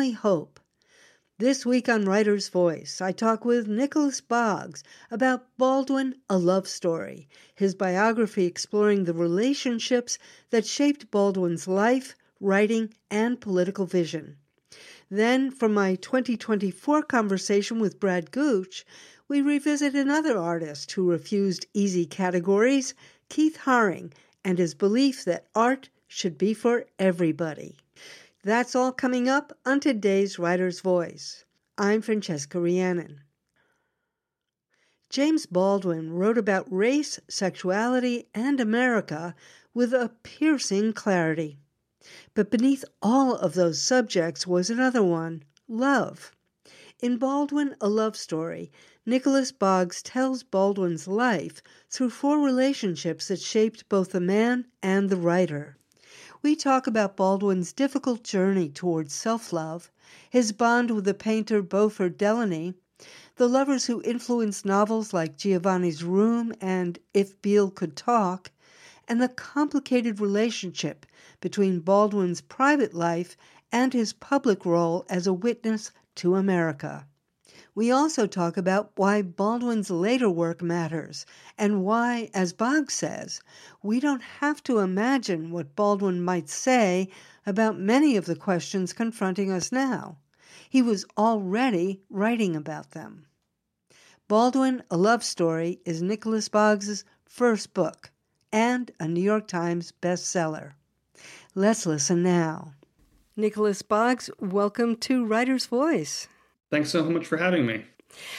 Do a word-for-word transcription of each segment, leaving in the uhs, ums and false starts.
Only Hope. This week on Writer's Voice, I talk with Nicholas Boggs about Baldwin, A Love Story, his biography exploring the relationships that shaped Baldwin's life, writing, and political vision. Then, from my twenty twenty-four conversation with Brad Gooch, we revisit another artist who refused easy categories, Keith Haring, and his belief that art should be for everybody. That's all coming up on today's Writer's Voice. I'm Francesca Rhiannon. James Baldwin wrote about race, sexuality, and America with a piercing clarity. But beneath all of those subjects was another one, love. In Baldwin, A Love Story, Nicholas Boggs tells Baldwin's life through four relationships that shaped both the man and the writer. We talk about Baldwin's difficult journey towards self-love, his bond with the painter Beaufort Delany, the lovers who influenced novels like Giovanni's Room and If Beale Could Talk, and the complicated relationship between Baldwin's private life and his public role as a witness to America. We also talk about why Baldwin's later work matters, and why, as Boggs says, we don't have to imagine what Baldwin might say about many of the questions confronting us now. He was already writing about them. Baldwin, A Love Story is Nicholas Boggs' first book, and a New York Times bestseller. Let's listen now. Nicholas Boggs, welcome to Writer's Voice. Thanks so much for having me.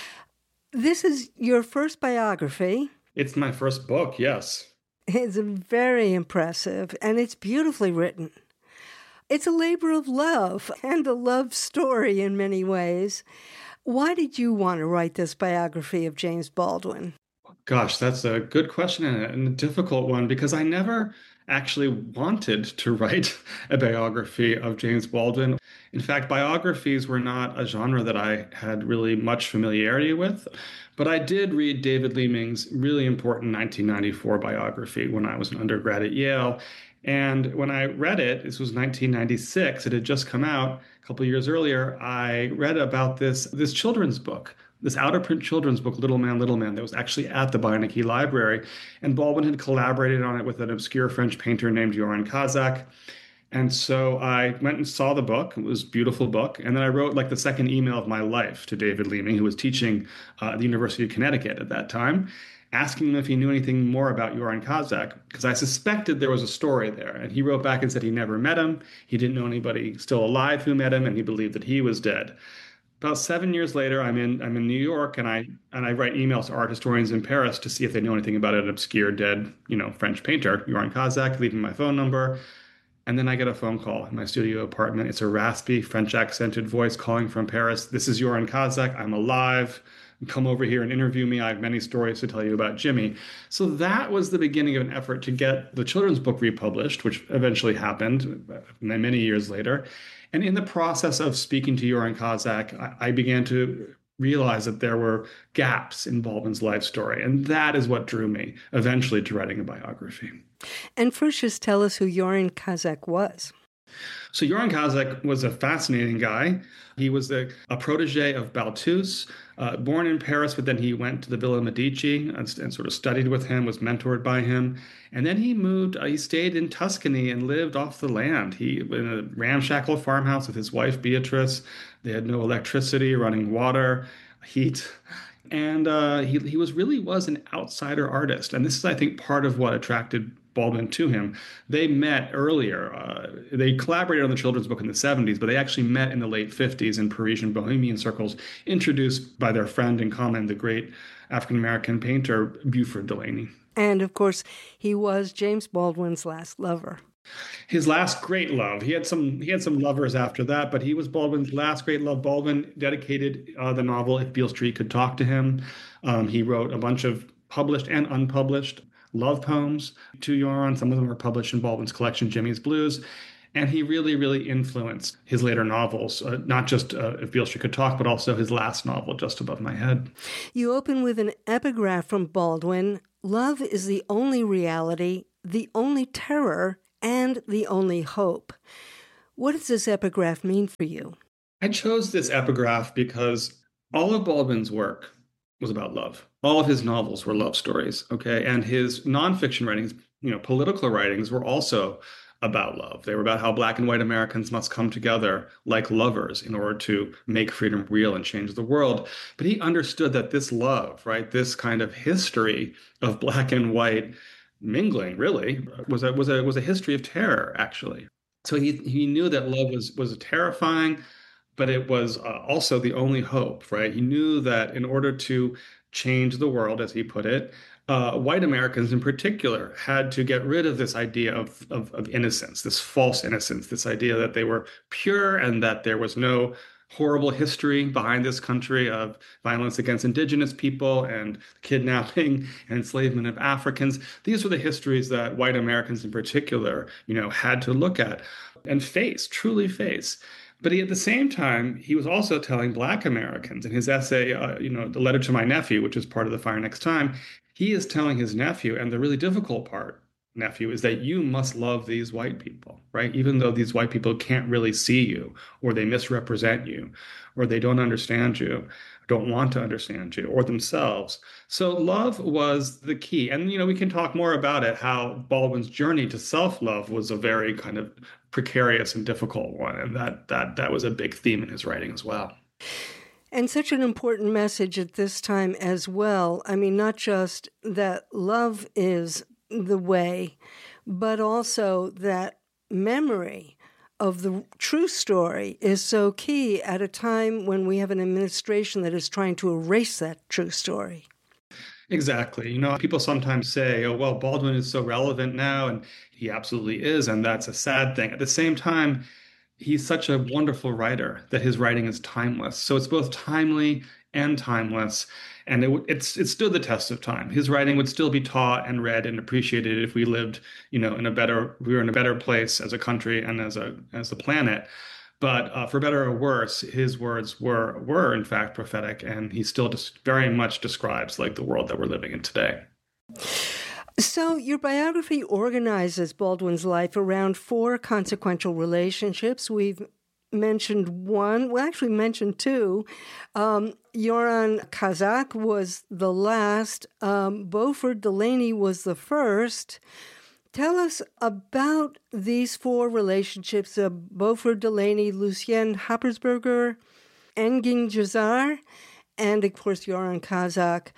This is your first biography. It's my first book, yes. It's very impressive, and it's beautifully written. It's a labor of love and a love story in many ways. Why did you want to write this biography of James Baldwin? Gosh, that's a good question and a difficult one because I never actually wanted to write a biography of James Baldwin. In fact, biographies were not a genre that I had really much familiarity with. But I did read David Leeming's really important nineteen ninety-four biography when I was an undergrad at Yale. And when I read it, this was nineteen ninety-six, it had just come out a couple of years earlier, I read about this, this children's book, this out-of-print children's book, Little Man, Little Man, that was actually at the Beinecke Library. And Baldwin had collaborated on it with an obscure French painter named Joran Kazak. And so I went and saw the book. It was a beautiful book. And then I wrote like the second email of my life to David Leeming, who was teaching uh, at the University of Connecticut at that time, asking him if he knew anything more about Joran Kazak, because I suspected there was a story there. And he wrote back and said he never met him. He didn't know anybody still alive who met him, and he believed that he was dead. About seven years later, I'm in I'm in New York, and I and I write emails to art historians in Paris to see if they know anything about an obscure dead, you know, French painter, Joran Kazak, leaving my phone number. And then I get a phone call in my studio apartment. It's a raspy, French accented voice calling from Paris. This is Joran Kazak. I'm alive. Come over here and interview me. I have many stories to tell you about Jimmy. So that was the beginning of an effort to get the children's book republished, which eventually happened many years later. And in the process of speaking to Joran Kazak, I began to realize that there were gaps in Baldwin's life story. And that is what drew me eventually to writing a biography. And first, just tell us who Joran Kazak was. So Joran Kazak was a fascinating guy. He was a, a protege of Balthus, uh, born in Paris, but then he went to the Villa Medici and, and sort of studied with him, was mentored by him. And then he moved, uh, he stayed in Tuscany and lived off the land. He in a ramshackle farmhouse with his wife, Beatrice. They had no electricity, running water, heat. And uh, he, he was really was an outsider artist. And this is, I think, part of what attracted Baldwin to him. They met earlier. Uh, they collaborated on the children's book in the seventies, but they actually met in the late fifties in Parisian bohemian circles, introduced by their friend in common, the great African-American painter Beaufort Delany. And, of course, he was James Baldwin's last lover. His last great love. He had some he had some lovers after that, but he was Baldwin's last great love. Baldwin dedicated uh, the novel If Beale Street Could Talk to him. Um, he wrote a bunch of published and unpublished love poems to Joran. Some of them were published in Baldwin's collection, Jimmy's Blues. And he really, really influenced his later novels, uh, not just uh, If Beale Street Could Talk, but also his last novel, Just Above My Head. You open with an epigraph from Baldwin. Love is the only reality, the only terror, and the only hope. What does this epigraph mean for you? I chose this epigraph because all of Baldwin's work was about love. All of his novels were love stories, okay? And his nonfiction writings, you know, political writings were also about love. They were about how black and white Americans must come together like lovers in order to make freedom real and change the world. But he understood that this love, right, this kind of history of black and white mingling, really, was a was a was a history of terror, actually. So he he knew that love was was terrifying, but it was uh, also the only hope, right? He knew that in order to change the world, as he put it, uh, white Americans in particular had to get rid of this idea of, of, of innocence, this false innocence, this idea that they were pure and that there was no horrible history behind this country of violence against indigenous people and kidnapping and enslavement of Africans. These were the histories that white Americans in particular, you know, had to look at and face, truly face. But he, at the same time, he was also telling Black Americans in his essay, uh, you know, The Letter to My Nephew, which is part of The Fire Next Time, he is telling his nephew, and the really difficult part, nephew, is that you must love these white people, right? Even though these white people can't really see you, or they misrepresent you, or they don't understand you, don't want to understand you, or themselves. So love was the key. And, you know, we can talk more about it, how Baldwin's journey to self-love was a very kind of precarious and difficult one. And that that that was a big theme in his writing as well. And such an important message at this time as well. I mean, not just that love is the way, but also that memory of the true story is so key at a time when we have an administration that is trying to erase that true story. Exactly. You know, people sometimes say, oh, well, Baldwin is so relevant now, and he absolutely is, and that's a sad thing. At the same time, he's such a wonderful writer that his writing is timeless. So it's both timely and timeless, and it it's it stood the test of time. His writing would still be taught and read and appreciated if we lived, you know, in a better we were in a better place as a country and as a as the planet. But uh, for better or worse, his words were were in fact prophetic, and he still just very much describes like the world that we're living in today. So your biography organizes Baldwin's life around four consequential relationships. We've mentioned one, well, actually mentioned two. Um, Joran Kazak was the last. Um, Beaufort Delaney was the first. Tell us about these four relationships, uh, Beaufort Delaney, Lucien Happersberger, Engin Cazar, and, of course, Joran Kazak.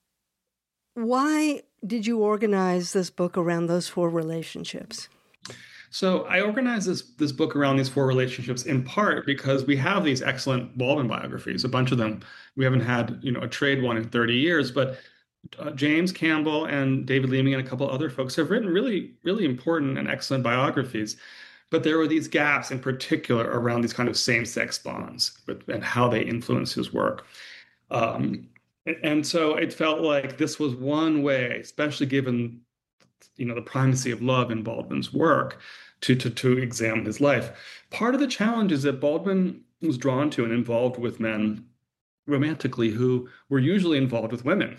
Why did you organize this book around those four relationships? So I organized this this book around these four relationships in part because we have these excellent Baldwin biographies, a bunch of them. We haven't had, you know, a trade one in thirty years, but Uh, James Campbell and David Leeming and a couple other folks have written really, really important and excellent biographies. But there were these gaps in particular around these kind of same-sex bonds and how they influence his work. Um, and, and so it felt like this was one way, especially given, you know, the primacy of love in Baldwin's work, to, to, to examine his life. Part of the challenge is that Baldwin was drawn to and involved with men romantically who were usually involved with women.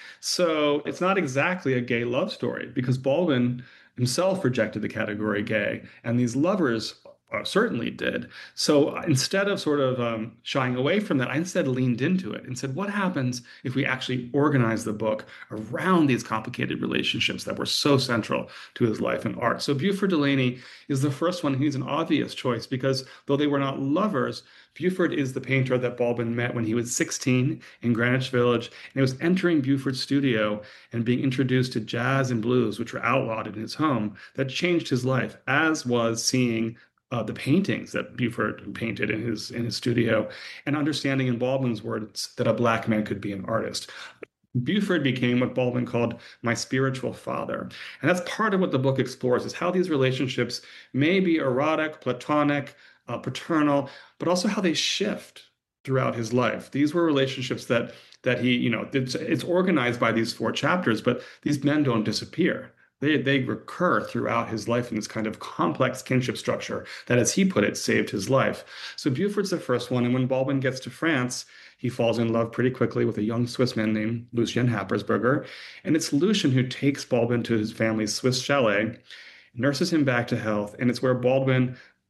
So it's not exactly a gay love story because Baldwin himself rejected the category gay, and these lovers uh, certainly did. So instead of sort of um, shying away from that, I instead leaned into it and said, what happens if we actually organize the book around these complicated relationships that were so central to his life and art? So Beaufort Delaney is the first one. He's an obvious choice because though they were not lovers, Beaufort is the painter that Baldwin met when he was sixteen in Greenwich Village, and he was entering Beaufort's studio and being introduced to jazz and blues, which were outlawed in his home, that changed his life, as was seeing uh, the paintings that Beaufort painted in his in his studio, and understanding in Baldwin's words that a Black man could be an artist. Beaufort became what Baldwin called my spiritual father. And that's part of what the book explores, is how these relationships may be erotic, platonic, uh, paternal, but also how they shift throughout his life. These were relationships that that he, you know, it's, it's organized by these four chapters, but these men don't disappear. They they recur throughout his life in this kind of complex kinship structure that, as he put it, saved his life. So Beaufort's the first one, and when Baldwin gets to France, he falls in love pretty quickly with a young Swiss man named Lucien Happersberger, and it's Lucien who takes Baldwin to his family's Swiss chalet, nurses him back to health, and it's where Baldwin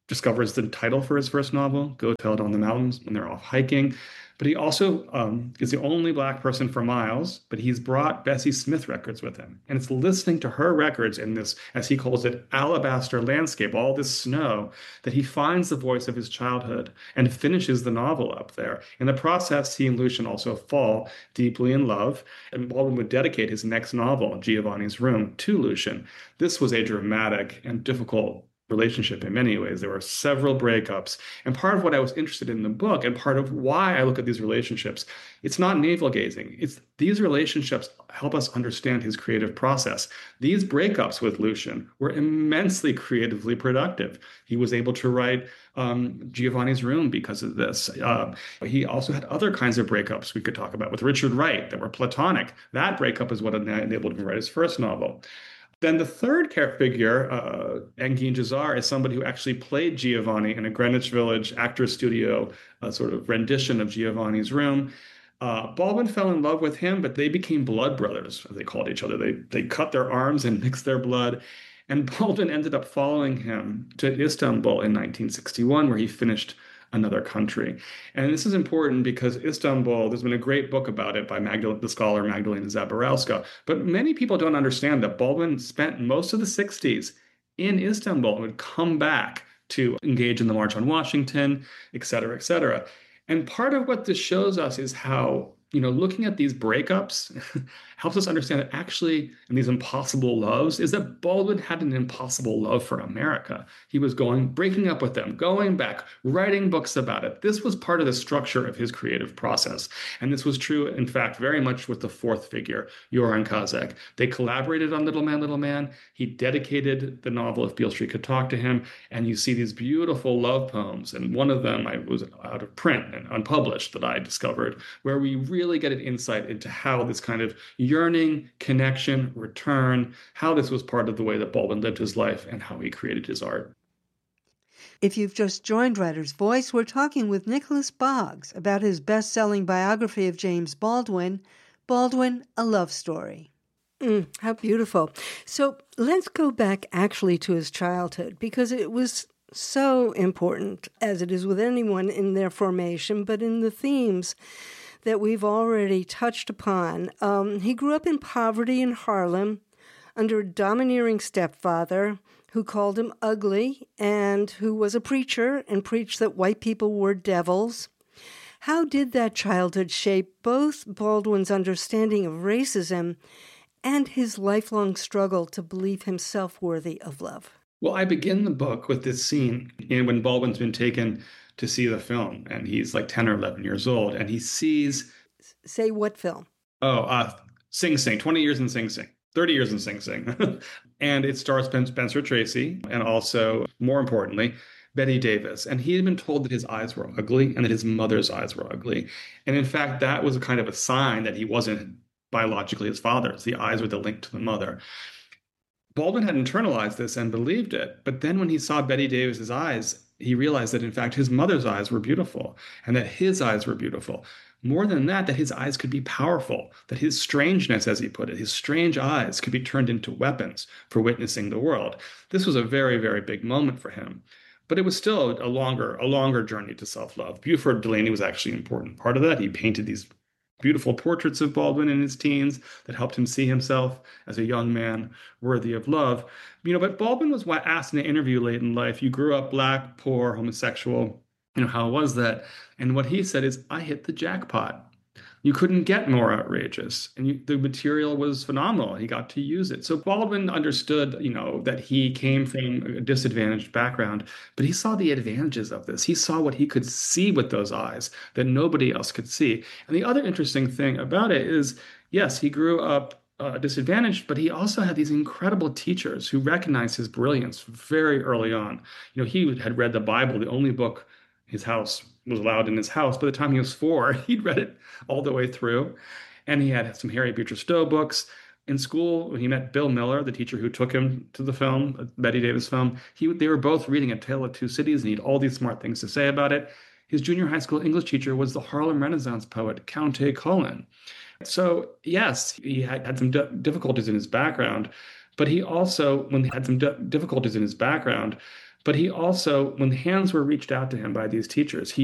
discovers the title for his first novel, Go Tell It on the Mountains, when they're off hiking. But he also um, is the only Black person for miles, but he's brought Bessie Smith records with him. And it's listening to her records in this, as he calls it, alabaster landscape, all this snow, that he finds the voice of his childhood and finishes the novel up there. In the process, he and Lucian also fall deeply in love, and Baldwin would dedicate his next novel, Giovanni's Room, to Lucian. This was a dramatic and difficult relationship in many ways. There were several breakups. And part of what I was interested in the book, and part of why I look at these relationships, it's not navel gazing. It's these relationships help us understand his creative process. These breakups with Lucian were immensely creatively productive. He was able to write um, Giovanni's Room because of this. Uh, he also had other kinds of breakups we could talk about with Richard Wright that were platonic. That breakup is what enabled him to write his first novel. Then the third care figure, uh, Engin Cazar, is somebody who actually played Giovanni in a Greenwich Village Actors Studio uh, sort of rendition of Giovanni's Room. Uh, Baldwin fell in love with him, but they became blood brothers, as they called each other. They they cut their arms and mixed their blood. And Baldwin ended up following him to Istanbul in nineteen sixty-one, where he finished Another Country. And this is important because Istanbul, there's been a great book about it by Magdal- the scholar Magdalena Zaborowska, but many people don't understand that Baldwin spent most of the sixties in Istanbul and would come back to engage in the March on Washington, et cetera, et cetera. And part of what this shows us is how, you know, looking at these breakups helps us understand that actually, in these impossible loves, is that Baldwin had an impossible love for America. He was going, breaking up with them, going back, writing books about it. This was part of the structure of his creative process. And this was true, in fact, very much with the fourth figure, Joran Kazek. They collaborated on Little Man, Little Man. He dedicated the novel If Beale Street Could Talk to Him. And you see these beautiful love poems. And one of them I was out of print and unpublished that I discovered, where we really get an insight into how this kind of yearning, connection, return, how this was part of the way that Baldwin lived his life and how he created his art. If you've just joined Writer's Voice, we're talking with Nicholas Boggs about his best-selling biography of James Baldwin, Baldwin, A Love Story. Mm, how beautiful. So let's go back actually to his childhood, because it was so important, as it is with anyone in their formation, but in the themes that we've already touched upon. Um, he grew up in poverty in Harlem under a domineering stepfather who called him ugly and who was a preacher and preached that white people were devils. How did that childhood shape both Baldwin's understanding of racism and his lifelong struggle to believe himself worthy of love? Well, I begin the book with this scene in when Baldwin's been taken to see the film, and he's like ten or eleven years old, and he sees... Say what film? Oh, uh, Sing Sing, twenty years in Sing Sing, thirty years in Sing Sing. And it stars Spencer Tracy, and also, more importantly, Bette Davis. And he had been told that his eyes were ugly and that his mother's eyes were ugly. And in fact, that was a kind of a sign that he wasn't biologically his father's. The eyes were the link to the mother. Baldwin had internalized this and believed it. But then when he saw Bette Davis's eyes, he realized that, in fact, his mother's eyes were beautiful and that his eyes were beautiful. More than that, that his eyes could be powerful, that his strangeness, as he put it, his strange eyes could be turned into weapons for witnessing the world. This was a very, very big moment for him. But it was still a longer, a longer journey to self-love. Buford Delaney was actually an important part of that. He painted these beautiful portraits of Baldwin in his teens that helped him see himself as a young man worthy of love. You know, but Baldwin was asked in an interview late in life, you grew up Black, poor, homosexual, you know, how was that? And what he said is, I hit the jackpot. You couldn't get more outrageous. And you, the material was phenomenal. He got to use it. So Baldwin understood, you know, that he came from a disadvantaged background, but he saw the advantages of this. He saw what he could see with those eyes that nobody else could see. And the other interesting thing about it is, yes, he grew up uh, disadvantaged, but he also had these incredible teachers who recognized his brilliance very early on. You know, he had read the Bible, the only book his house was allowed in his house. By the time he was four, he'd read it all the way through. And he had some Harriet Beecher Stowe books. In school, when he met Bill Miller, the teacher who took him to the film, Bette Davis film, he, they were both reading A Tale of Two Cities, and he had all these smart things to say about it. His junior high school English teacher was the Harlem Renaissance poet, Countee Cullen. So, yes, he had, had some d- difficulties in his background, but he also, when he had some d- difficulties in his background, But he also, when hands were reached out to him by these teachers, he